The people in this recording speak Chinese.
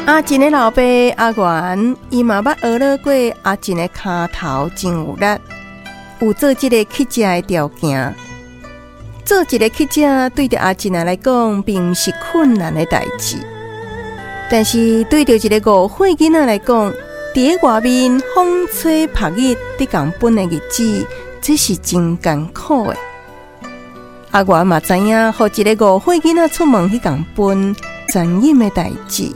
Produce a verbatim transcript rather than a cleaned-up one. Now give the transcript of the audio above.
阿进的老爸阿元，伊嘛捌学了过阿进的骹头真有力，有做这个乞食的条件。做一个乞食，对着阿进来讲，并不是困难的代志。但是对着一个误会囡仔来讲，伫个外面风吹晒日伫共本的日子，这是真艰苦的。阿元嘛知影，互一个误会囡仔出门去共本，残忍的代志。